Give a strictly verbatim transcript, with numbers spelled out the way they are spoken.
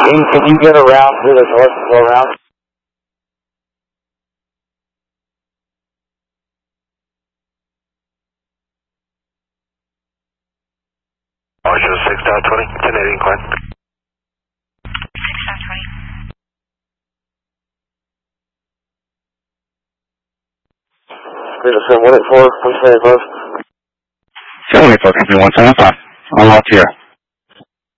Can, can you get around to the north and go around? Archer six dot twenty, ten eighty incline. six dot twenty. Freedom seven one eight four, one seven five. seven one eight four, company one seven five. I'm out here.